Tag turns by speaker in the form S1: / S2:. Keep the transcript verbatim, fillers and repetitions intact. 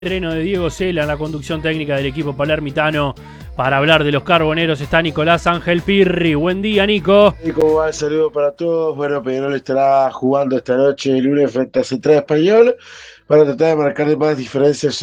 S1: Terreno de Diego Cela en la conducción técnica del equipo palermitano. Para hablar de los carboneros está Nicolás Ángel Pirri. Buen día, Nico.
S2: ¿Y cómo va? El saludo para todos. Bueno, Peñarol estará jugando esta noche, el lunes, frente a Central Español, para tratar de marcar más diferencias